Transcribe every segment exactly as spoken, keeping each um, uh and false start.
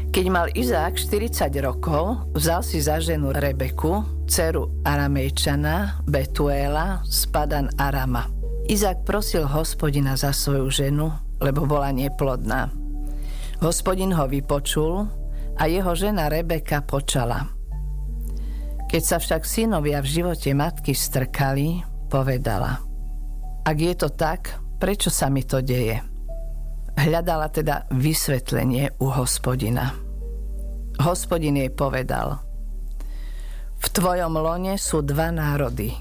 Keď mal Izák štyridsať rokov, vzal si za ženu Rebeku, dceru Aramejčana, Betuela, z Padan Arama. Izák prosil Hospodina za svoju ženu, lebo bola neplodná. Hospodin ho vypočul a jeho žena Rebeka počala. Keď sa však synovia v živote matky strkali, povedala: Ak je to tak, prečo sa mi to deje? Hľadala teda vysvetlenie u Hospodina. Hospodin jej povedal: V tvojom lone sú dva národy.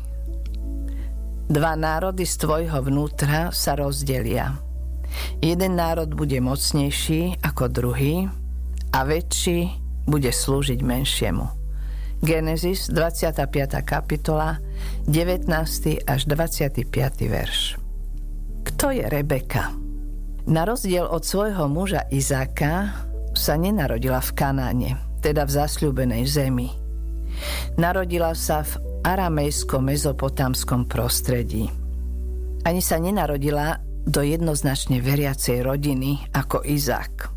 Dva národy z tvojho vnútra sa rozdelia. Jeden národ bude mocnejší ako druhý a väčší bude slúžiť menšiemu. Genesis dvadsiata piata kapitola, devätnásty až dvadsiaty piaty verš. Kto je Rebeka? Na rozdiel od svojho muža Izáka sa nenarodila v Kanáne, teda v zasľúbenej zemi. Narodila sa v aramejsko-mezopotámskom prostredí. Ani sa nenarodila do jednoznačne veriacej rodiny ako Izák.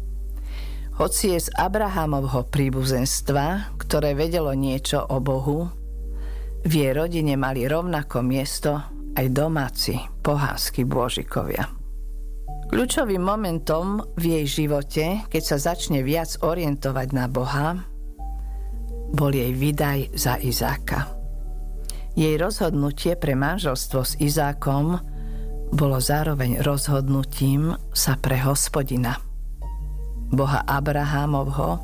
Hoci je z Abrahámovho príbuzenstva, ktoré vedelo niečo o Bohu, v jej rodine mali rovnako miesto aj domáci pohanskí bôžikovia. Kľúčovým momentom v jej živote, keď sa začne viac orientovať na Boha, bol jej vydaj za Izáka. Jej rozhodnutie pre manželstvo s Izákom bolo zároveň rozhodnutím sa pre Hospodina, Boha Abrahámovho,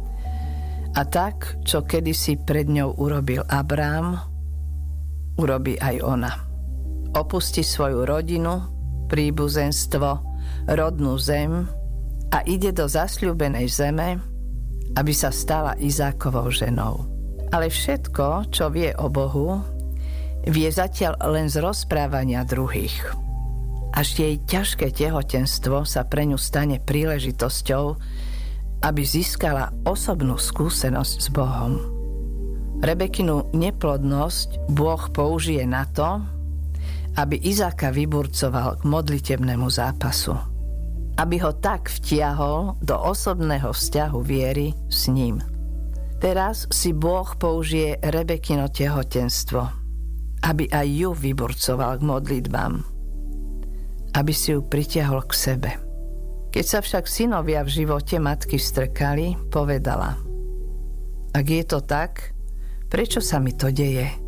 a tak, čo kedysi pred ňou urobil Abrám, urobí aj ona. Opustí svoju rodinu, príbuzenstvo, rodnú zem a ide do zasľúbenej zeme, aby sa stala Izákovou ženou. Ale všetko, čo vie o Bohu, vie zatiaľ len z rozprávania druhých. Až jej ťažké tehotenstvo sa pre ňu stane príležitosťou, aby získala osobnú skúsenosť s Bohom. Rebekinu neplodnosť Boh použije na to, aby Izáka vyburcoval k modlitebnému zápasu. Aby ho tak vtiahol do osobného vzťahu viery s ním. Teraz si Boh použije Rebekino tehotenstvo, aby aj ju vyburcoval k modlitbám. Aby si ju pritiahol k sebe. Keď sa však synovia v živote matky strkali, povedala: Ak je to tak, prečo sa mi to deje?